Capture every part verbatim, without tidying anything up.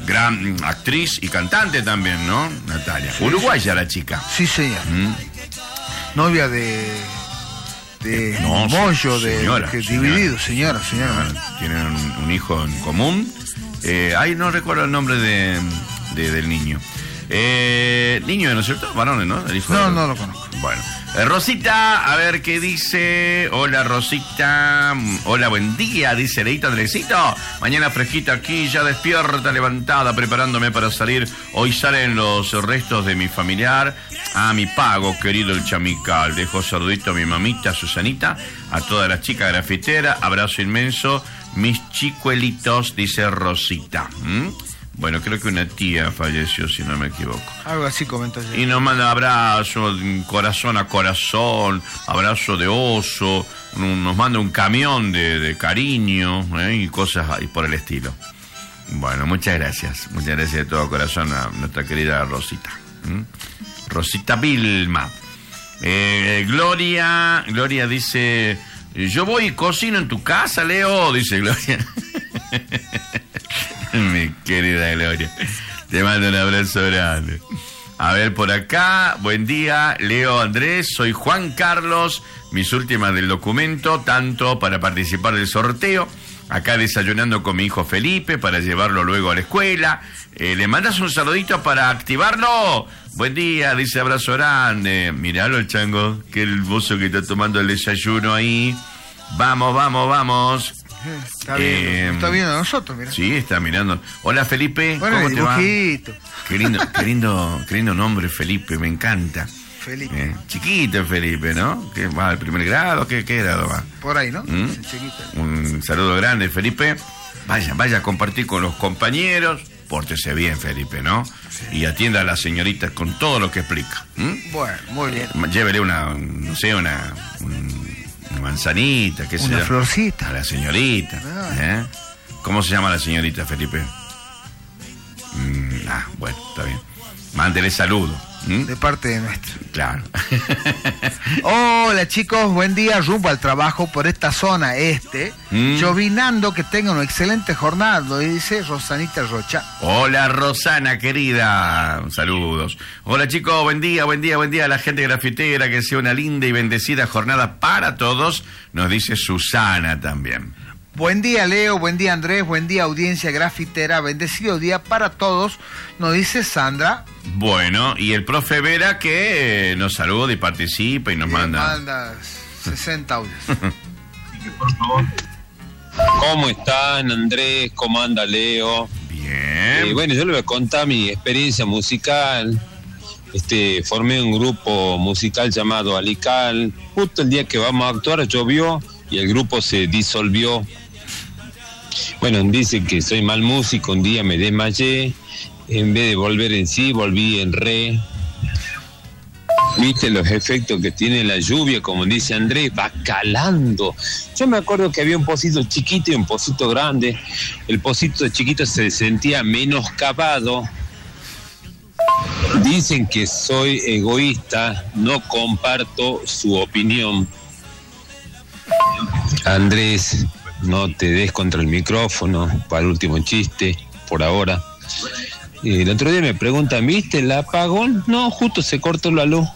gran actriz y cantante también, ¿no? Natalia. Sí, uruguaya la chica. Sí, señor. ¿Mm? Novia de... de no, Moyo, de, señora, de señora, Dividido, señora, señora. señora. Tienen un, un hijo en común. Eh, ay, no recuerdo el nombre de, de del niño. Eh, niño, ¿no es cierto? Varones, ¿no? El hijo no, de... no lo conozco. Bueno. Eh, Rosita, a ver qué dice. Hola, Rosita. Hola, buen día, dice Leito Andresito. Mañana fresquita aquí, ya despierta, levantada, preparándome para salir. Hoy salen los restos de mi familiar. A mi pago, querido el chamical. Dejo saludito a mi mamita, Susanita. A todas las chicas grafiteras. Abrazo inmenso. Mis chicuelitos, dice Rosita. ¿Mm? Bueno, creo que una tía falleció, si no me equivoco. Algo así comentó ayer. Y nos manda abrazo, corazón a corazón, abrazo de oso, nos manda un camión de, de cariño, ¿eh? Y cosas ahí por el estilo. Bueno, muchas gracias. Muchas gracias de todo corazón a nuestra querida Rosita. ¿Mm? Rosita Vilma. Eh, Gloria, Gloria dice, yo voy y cocino en tu casa, Leo, dice Gloria. Mi querida Gloria, te mando un abrazo grande. A ver, por acá, buen día, Leo Andrés, soy Juan Carlos, mis últimas del documento, tanto para participar del sorteo, acá desayunando con mi hijo Felipe, para llevarlo luego a la escuela. Eh, ¿Le mandas un saludito para activarlo? Buen día, dice abrazo grande. Miralo el chango, que el mozo que está tomando el desayuno ahí. Vamos, vamos, vamos. Está bien, eh, está viendo a nosotros, mira. Sí, está mirando. Hola, Felipe, bueno, ¿cómo te va? Qué lindo, qué lindo, qué lindo nombre, Felipe, me encanta. Felipe. Eh, chiquito Felipe, ¿no? ¿Qué va al primer grado? ¿Qué, qué grado va? Por ahí, ¿no? ¿Mm? Un saludo grande, Felipe. Vaya, vaya a compartir con los compañeros. Pórtese bien, Felipe, ¿no? Sí. Y atienda a las señoritas con todo lo que explica. ¿Mm? Bueno, muy bien. Llévele una, no sé, una... Un, una manzanita, qué sé yo. Una florcita. A la señorita. Ah. ¿Eh? ¿Cómo se llama la señorita, Felipe? Mm, ah, bueno, está bien. Mándele saludo. ¿Mm? De parte de nuestra. Claro. Hola, chicos, buen día, rumbo al trabajo por esta zona este. ¿Mm? Llovinando, que tengan una excelente jornada, lo dice Rosanita Rocha. Hola, Rosana, querida. Saludos. Hola, chicos, buen día, buen día, buen día a la gente grafitera, que sea una linda y bendecida jornada para todos, nos dice Susana también. Buen día, Leo, buen día, Andrés, buen día, audiencia grafitera, bendecido día para todos, nos dice Sandra. Bueno, y el profe Vera que nos saluda y participa y nos manda... manda sesenta audios. Por favor. ¿Cómo están, Andrés? ¿Cómo anda, Leo? Bien. Eh, bueno, yo le voy a contar mi experiencia musical. Este, formé un grupo musical llamado Alical. Justo el día que vamos a actuar llovió y el grupo se disolvió. Bueno, dicen que soy mal músico, un día me desmayé, en vez de volver en sí, volví en re. Viste los efectos que tiene la lluvia, como dice Andrés, va calando. Yo me acuerdo que había un pocito chiquito y un pocito grande. El pocito chiquito se sentía menoscabado. Dicen que soy egoísta, no comparto su opinión. Andrés, no te des contra el micrófono para el último chiste, por ahora. El otro día me preguntan, ¿viste el apagón? No, justo se cortó la luz.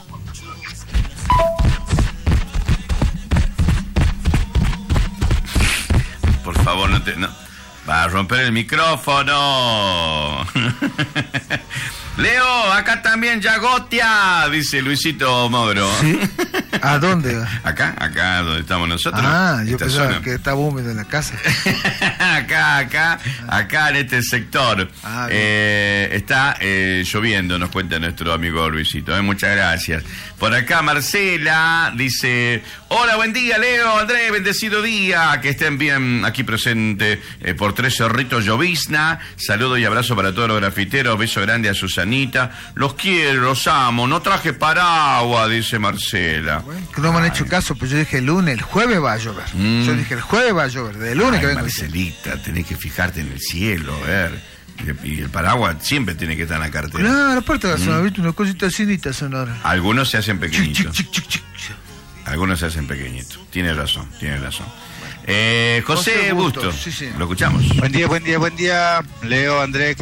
Por favor, no te... No. Va a romper el micrófono. Leo, acá también Yagotia, dice Luisito Modro. ¿Sí? ¿A dónde? Acá, acá donde estamos nosotros. Ah, yo pensaba zona. Que estaba húmedo en la casa. acá, acá, acá en este sector. Ah, eh, está eh, lloviendo, nos cuenta nuestro amigo Luisito. Eh, muchas gracias. Por acá Marcela dice, hola, buen día, Leo, Andrés, bendecido día. Que estén bien aquí presentes eh, por Tres Cerritos Llovizna. Saludo y abrazo para todos los grafiteros. Beso grande a Susanita. Los quiero, los amo. No traje paraguas, dice Marcela. Bueno, que no me han hecho caso, pues yo dije el lunes, el jueves va a llover. Mm. Yo dije el jueves va a llover, de lunes. Ay, que vengo. Marcelita, tenés que fijarte en el cielo, a ver. Y el paraguas siempre tiene que estar en la cartera. Claro, aparte de la zona, ¿viste? Una cosita así, sonora. Algunos se hacen pequeñitos. Chic, chic, chic, chic. Algunos se hacen pequeñitos. Tiene razón, tiene razón. Eh, José, José Busto, sí, sí. Lo escuchamos. Buen día, buen día, buen día, Leo, Andrés,